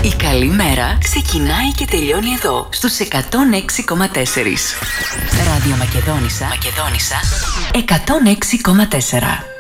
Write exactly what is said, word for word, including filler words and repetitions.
Η καλή μέρα ξεκινάει και τελειώνει εδώ, στους εκατόν έξι κόμμα τέσσερα. Ράδιο Μακεδόνισσα, Μακεδόνισσα εκατόν έξι κόμμα τέσσερα.